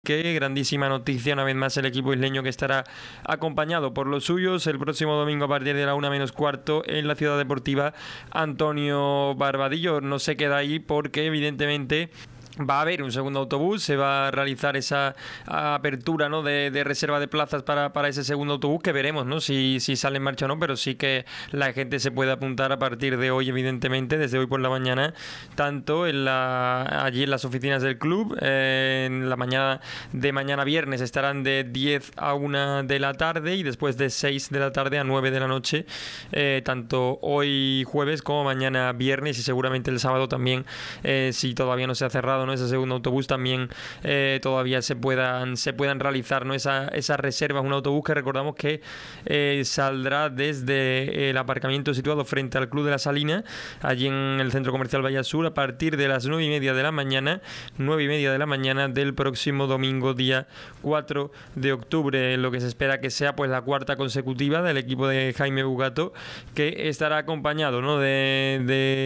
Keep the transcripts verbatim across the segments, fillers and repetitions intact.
Que grandísima noticia, una vez más el equipo isleño que estará acompañado por los suyos el próximo domingo a partir de la una menos cuarto en la Ciudad Deportiva Antonio Barbadillo. No se queda ahí porque evidentemente va a haber un segundo autobús, se va a realizar esa apertura, ¿no?, de, de reserva de plazas para, para ese segundo autobús, que veremos, ¿no?, si, si sale en marcha o no, pero sí que la gente se puede apuntar a partir de hoy, evidentemente, desde hoy por la mañana, tanto en la allí en las oficinas del club, eh, en la mañana de mañana viernes estarán de diez a una de la tarde y después de seis de la tarde a nueve de la noche, eh, tanto hoy jueves como mañana viernes y seguramente el sábado también, eh, si todavía no se ha cerrado, ¿no?, ese segundo autobús, también eh, todavía se puedan se puedan realizar, ¿no?, esa, esas reservas. Un autobús que recordamos que eh, saldrá desde el aparcamiento situado frente al Club de la Salina, allí en el Centro Comercial Valle Sur, a partir de las nueve y media de la mañana, nueve y media de la mañana del próximo domingo, día cuatro de octubre, lo que se espera que sea pues la cuarta consecutiva del equipo de Jaime Bugato, que estará acompañado, ¿no?, de,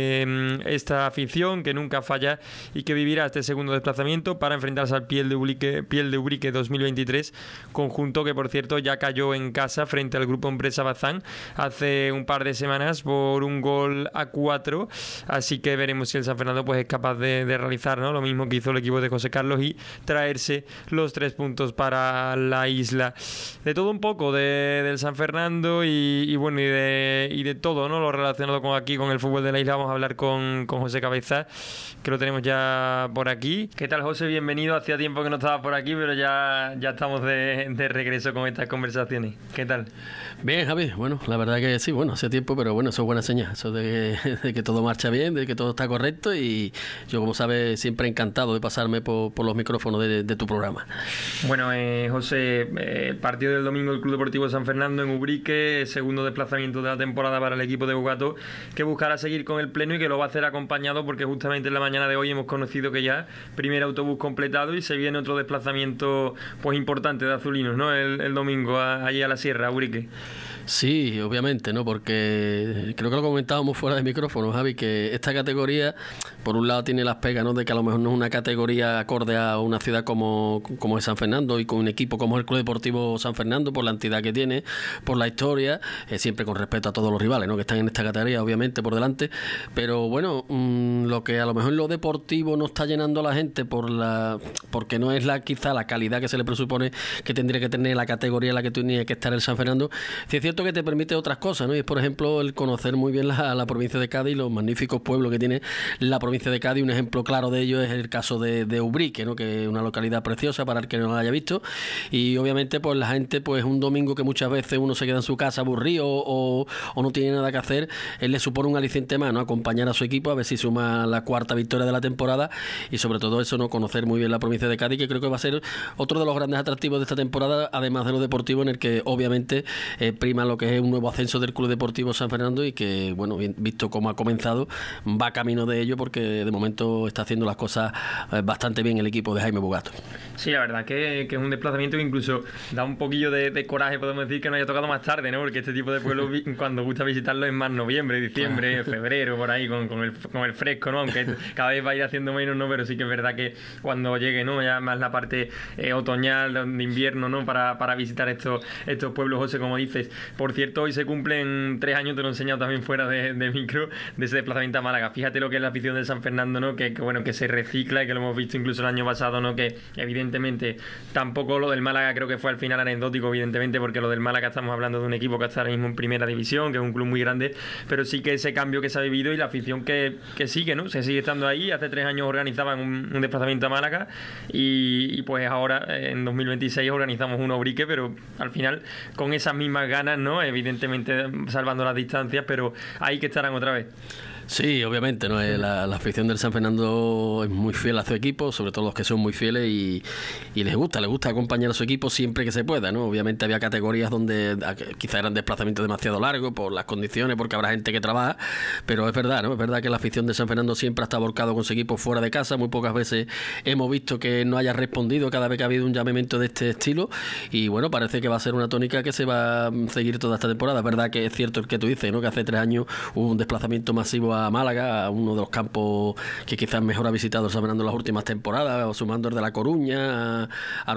de esta afición que nunca falla y que vivirá este segundo desplazamiento para enfrentarse al Piel de Ubrique, Piel de Ubrique dos mil veintitrés, conjunto que por cierto ya cayó en casa frente al Grupo Empresa Bazán hace un par de semanas por un gol a cuatro, así que veremos si el San Fernando pues es capaz de, de realizar, ¿no?, lo mismo que hizo el equipo de José Carlos y traerse los tres puntos para la isla. De todo un poco de, del San Fernando y, y bueno y de, y de todo, ¿no?, lo relacionado con aquí con el fútbol de la isla. Vamos a hablar con, con José Cabeza, que lo tenemos ya por aquí. ¿Qué tal, José? Bienvenido. Hacía tiempo que no estabas por aquí, pero ya, ya estamos de, de regreso con estas conversaciones. ¿Qué tal? Bien, Javi. Bueno, la verdad que sí, bueno, hace tiempo, pero bueno, eso es buena señal. Eso de que, de que todo marcha bien, de que todo está correcto, y yo, como sabes, siempre encantado de pasarme por, por los micrófonos de, de tu programa. Bueno, eh, José, eh, el partido del domingo del Club Deportivo San Fernando en Ubrique, segundo desplazamiento de la temporada para el equipo de Bugato, que buscará seguir con el pleno y que lo va a hacer acompañado, porque justamente en la mañana de hoy hemos conocido que ya primer autobús completado y se viene otro desplazamiento pues importante de azulinos, ¿no?, el, el domingo a, allí a la Sierra, a Ubrique. Sí, obviamente, ¿no? Porque creo que lo comentábamos fuera de micrófono, Javi, que esta categoría, por un lado, tiene las pegas, ¿no?, de que a lo mejor no es una categoría acorde a una ciudad como, como es San Fernando, y con un equipo como es el Club Deportivo San Fernando, por la entidad que tiene, por la historia, eh, siempre con respeto a todos los rivales, ¿no?, que están en esta categoría, obviamente, por delante. Pero bueno, mmm, lo que a lo mejor en lo deportivo no está llenando a la gente por la porque no es la quizá la calidad que se le presupone que tendría que tener la categoría en la que tenía que estar el San Fernando. Si es cierto que te permite otras cosas, ¿no? Y es, por ejemplo, el conocer muy bien la, la provincia de Cádiz y los magníficos pueblos que tiene la provincia de Cádiz. Un ejemplo claro de ello es el caso de, de Ubrique, ¿no?, que es una localidad preciosa para el que no la haya visto, y obviamente pues la gente, pues un domingo que muchas veces uno se queda en su casa aburrido o, o no tiene nada que hacer, él le supone un aliciente más, ¿no?, acompañar a su equipo a ver si suma la cuarta victoria de la temporada, y sobre todo eso, ¿no?, conocer muy bien la provincia de Cádiz, que creo que va a ser otro de los grandes atractivos de esta temporada, además de lo deportivo, en el que obviamente eh, prima lo que es un nuevo ascenso del Club Deportivo San Fernando, y que, bueno, visto cómo ha comenzado, va camino de ello, porque de momento está haciendo las cosas eh, bastante bien el equipo de Jaime Bugato. Sí, la verdad que, que es un desplazamiento que incluso da un poquillo de, de coraje, podemos decir, que no haya tocado más tarde, ¿no?, porque este tipo de pueblos cuando gusta visitarlo es más noviembre, diciembre, febrero, por ahí, con, con, el, con el fresco, ¿no?, aunque cada vez va a ir haciendo menos, ¿no?, pero sí que es verdad que cuando llegue, ¿no?, ya más la parte eh, otoñal, de invierno, ¿no?, para, para visitar estos, estos pueblos, José, como dices. Por cierto, hoy se cumplen tres años, te lo he enseñado también fuera de, de micro, de ese desplazamiento a Málaga. Fíjate lo que es la afición de San Fernando, ¿no?, que, que bueno, que se recicla, y que lo hemos visto incluso el año pasado, ¿no?, que evidentemente tampoco lo del Málaga creo que fue al final anecdótico, evidentemente, porque lo del Málaga estamos hablando de un equipo que está ahora mismo en primera división, que es un club muy grande, pero sí que ese cambio que se ha vivido y la afición que, que sigue, ¿no?, se sigue estando ahí. Hace tres años organizaban un, un desplazamiento a Málaga y, y pues ahora en dos mil veintiséis organizamos un Ubrique, pero al final con esas mismas ganas, ¿no?, evidentemente salvando las distancias, pero ahí que estarán otra vez. Sí, obviamente, ¿no? La, la afición del San Fernando es muy fiel a su equipo, sobre todo los que son muy fieles, y, y les gusta, les gusta acompañar a su equipo siempre que se pueda, ¿no? Obviamente había categorías donde quizá eran desplazamientos demasiado largos por las condiciones, porque habrá gente que trabaja, pero es verdad, ¿no? Es verdad que la afición de San Fernando siempre ha estado volcado con su equipo fuera de casa. Muy pocas veces hemos visto que no haya respondido cada vez que ha habido un llamamiento de este estilo, y bueno, parece que va a ser una tónica que se va a seguir toda esta temporada. Es verdad que es cierto el que tú dices, ¿no?, que hace tres años hubo un desplazamiento masivo a Málaga, a uno de los campos que quizás mejor ha visitado San Fernando en las últimas temporadas, o sumando el de La Coruña, a